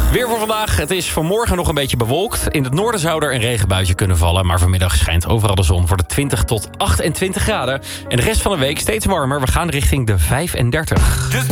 Weer voor vandaag. Het is vanmorgen nog een beetje bewolkt. In het noorden zou er een regenbuitje kunnen vallen. Maar vanmiddag schijnt overal de zon voor de 20 tot 28 graden. En de rest van de week steeds warmer. We gaan richting de 35.